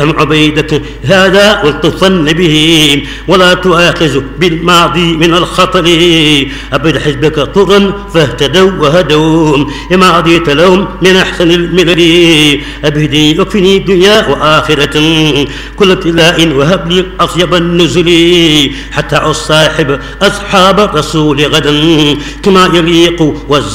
عن عبيدة هذا والتصن به ولا تؤاخذ بالماضي من الخطر أبد حزبك طرا فاهتدوا وهدوا لما عديت لهم من أحسن الملل أبهدي يكفني دنيا وآخرة كل ابتلاء وهب لي أطيب النزل حتى أصاحب أصحاب الرسول غدا كما يليق